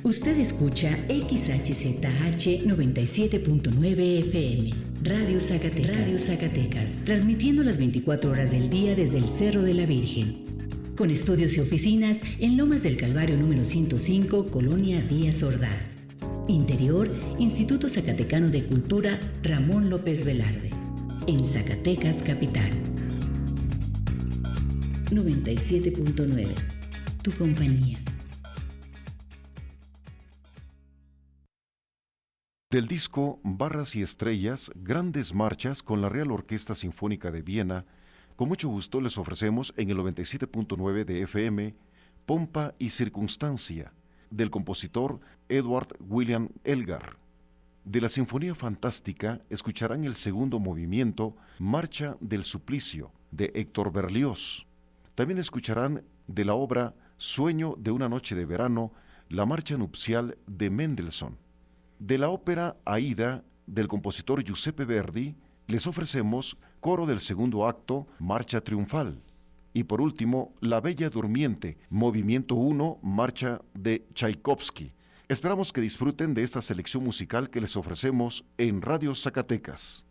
Usted escucha XHZH 97.9 FM, Radio Zacatecas, transmitiendo las 24 horas del día desde el Cerro de la Virgen, con estudios y oficinas en Lomas del Calvario número 105, Colonia Díaz Ordaz. Interior, Instituto Zacatecano de Cultura Ramón López Velarde, en Zacatecas Capital. 97.9, tu compañía. Del disco Barras y Estrellas, Grandes Marchas con la Real Orquesta Sinfónica de Viena, con mucho gusto les ofrecemos en el 97.9 de FM, Pompa y Circunstancia, del compositor Edward William Elgar. De la Sinfonía Fantástica escucharán el segundo movimiento, Marcha del Suplicio, de Héctor Berlioz. También escucharán de la obra Sueño de una noche de verano, la Marcha Nupcial de Mendelssohn. De la ópera Aida, del compositor Giuseppe Verdi, les ofrecemos coro del segundo acto, Marcha Triunfal. Y por último, La Bella Durmiente, movimiento 1, Marcha de Tchaikovsky. Esperamos que disfruten de esta selección musical que les ofrecemos en Radio Zacatecas.